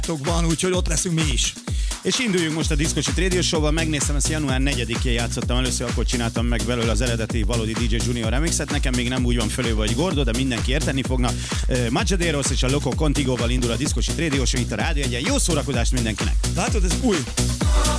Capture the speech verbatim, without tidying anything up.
van, úgyhogy ott leszünk mi is. És induljunk most a Discocsit Radio Show-val. Megnéztem, ezt január negyedikén játszottam először, akkor csináltam meg belőle az eredeti valódi dé dzsé Junior remixet. Nekem még nem úgy van fölé vagy Gordo, de mindenki érteni fogna. Uh, Majaderos és a Loco Contigoval indul a Discocsit Radio Show itt a Rádió Egyen. Jó szórakozást mindenkinek! Látod, ez új.